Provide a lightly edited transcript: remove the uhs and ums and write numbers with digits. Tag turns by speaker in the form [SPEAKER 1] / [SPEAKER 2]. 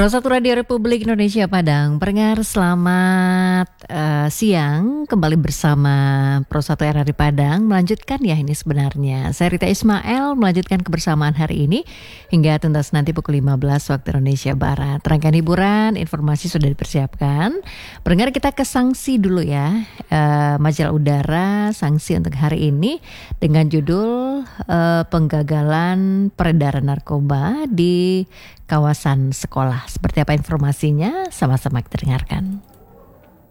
[SPEAKER 1] Satu Radio Republik Indonesia Padang, pendengar selamat siang kembali bersama Pro 1 RRI Padang. Melanjutkan ya ini sebenarnya. Saya Rita Ismail melanjutkan kebersamaan hari ini hingga tuntas nanti pukul 15 waktu Indonesia Barat. Rangkaian hiburan, informasi sudah dipersiapkan. Pendengar kita ke sanksi dulu ya. Majalah Udara sanksi untuk hari ini dengan judul penggagalan peredaran narkoba di kawasan sekolah. Seperti apa informasinya? Sama-sama kita dengarkan.